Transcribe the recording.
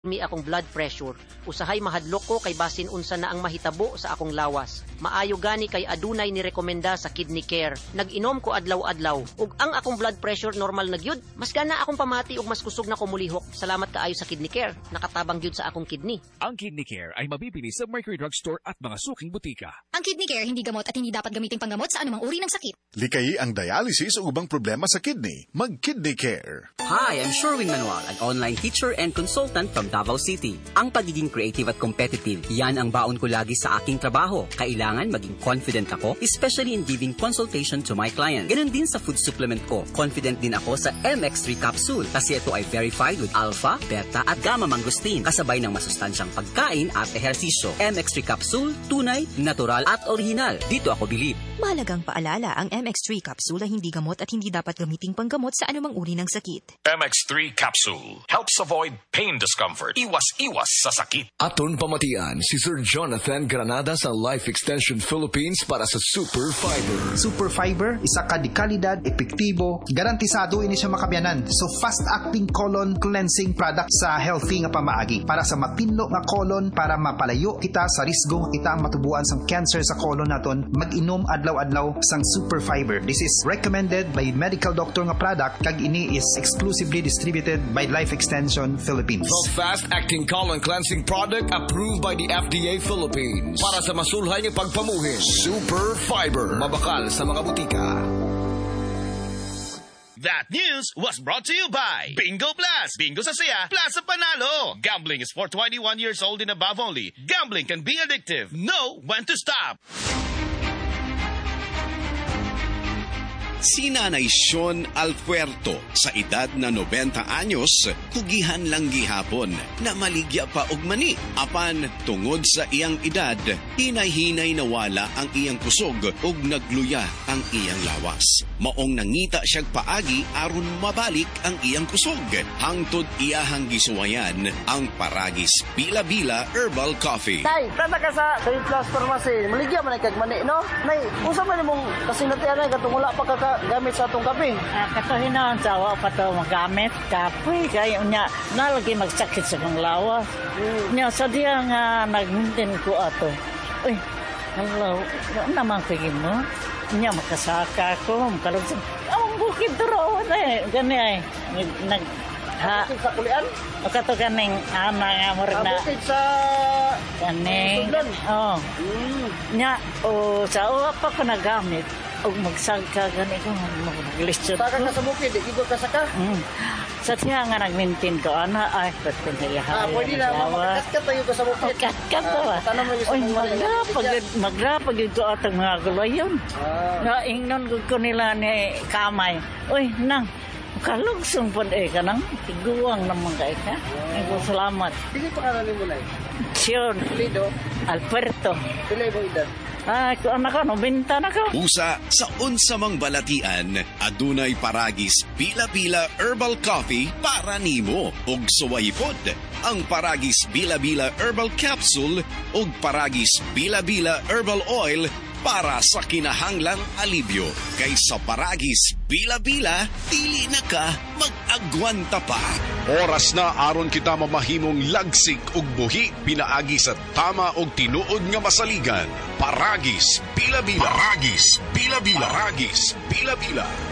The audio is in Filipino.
mi akong blood pressure. Usahay mahadlok ko kay basin unsa na ang mahitabo sa akong lawas. Maayo gani kay adunay ni rekomenda sa Kidney Care. Nag-inom ko adlaw-adlaw ug ang akong blood pressure normal na gyud. Mas gana akong pamati ug mas kusog na ko mulihok. Salamat kaayo sa Kidney Care. Nakatabang gyud sa akong kidney. Ang Kidney Care ay mabibili sa Mercury Drugstore at mga suking butika. Ang Kidney Care hindi gamot at hindi dapat gamiting panggamot sa anumang uri ng sakit. Likay ang dialysis o ubang problema sa kidney. Mag-Kidney Care. Hi, I'm Sherwin Manuel, an online teacher and consultant from Davao City. Ang pagiging creative at competitive, yan ang baon ko lagi sa aking trabaho. Kailangan maging confident ako, especially in giving consultation to my clients. Ganon din sa food supplement ko. Confident din ako sa MX3 capsule kasi ito ay verified with alpha, beta at gamma mangosteen kasabay ng masustansyang pagkain at ehersisyo. MX3 capsule, tunay, natural at original. Dito ako bilib. Mahalagang paalala, ang MX3 capsule ay hindi gamot at hindi dapat gamiting panggamot sa anumang uri ng sakit. MX3 capsule helps avoid pain discomfort. Iwas sa sakit. Aton pamatian si Sir Jonathan Granada sa Life Extension Philippines para sa Super Fiber. Super Fiber, isa ka di kalidad, epektibo, garantisado ini siya makabiyanan. So fast-acting colon cleansing product sa healthy nga pamaagi para sa mapinlo nga colon para mapalayo kita sa risgo kita ang matubuan sa cancer sa colon naton. Mag-inom adlaw-adlaw sang Super Fiber. This is recommended by medical doctor nga product kag ini is exclusively distributed by Life Extension Philippines. The fast-acting colon cleansing product approved by the FDA Philippines para sa masulhay ng pagpamuhin. Super Fiber, mabakal sa mga butika. That news was brought to you by Bingo Plus. Bingo sa saya, plus sa panalo. Gambling is for 21 years old and above only. Gambling can be addictive. Know when to stop. Si Nanay Sean Alpuerto, sa edad na 90 anyos, kugihan lang gihapon na maligya pa og mani. Apan, tungod sa iyang edad, hinay-hinay nawala ang iyang kusog ug nagluya ang iyang lawas. Maong nangita siyag paagi aron mabalik ang iyang kusog. Hangtod iyahang gisuwayan ang Paragis Bila-Bila Herbal Coffee. Tay, tata ka sa Saint Claus Pharmacy. Maligya man kag mani, no? Nay, unsa man imong kasinatian ay katong wala pa gamit sa atong kape? Katuhinan sa awa pa ito magamit kape. Kaya unya, nalagi magsakit sa kong lawas. Nya, sa diya nga nag-maintain ko ato. Uy, hello, naman pigin mo. Nya, makasaka ko, makalagsan. Ang bukid duro, gani ay. Bukid sa kulian? O kato ganing, nga mo rin na. Bukid sa... Ganing. Oo. Nya, o sa awa pa ko nagamit. O magsagka gani ko, mag-listyon ko. Saka ka sa bukid, igo ka saka? Sa tiya nga nag-maintain ko, ay, pwede na yahay. Pwede na, makakaskat tayo ko sa bukid. Kaskat to ba? Uy, magrapag yun ko atang mga gulayon. Ingnon ko nila ni Kamay. Uy, nang, kalugsong po ka nang, tiguang naman ka ka. Salamat. Pili pa ka namin mo na Sean. Lido. Alberto. Pili mo edad. Anak ko, nobenta na ko. Usa sa unsamang balatian, adunay Paragis Bila-Bila Herbal Coffee para nimo ug suwaypod. Ang Paragis Bila-Bila Herbal Capsule ug Paragis Bila-Bila Herbal Oil para sa kinahanglang alibyo. Kaysa Paragis Bila-Bila, dili na ka mag-agwanta pa. Oras na aron kita mamahimong lagsik ug buhi pinaagi sa tama ug tinuod nga masaligan. Paragis Bila-Bila. Paragis Bila-Bila. Paragis Bila-Bila.